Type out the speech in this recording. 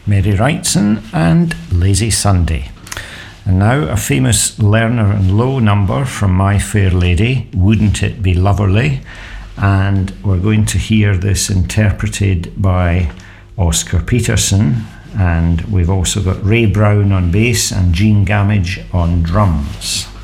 Mary Wrightson and Lazy Sunday. And now a famous Lerner and Loewe number from My Fair Lady, Wouldn't It Be Loverly? And we're going to hear this interpreted by Oscar Peterson, and we've also got Ray Brown on bass and Gene Gamage on drums.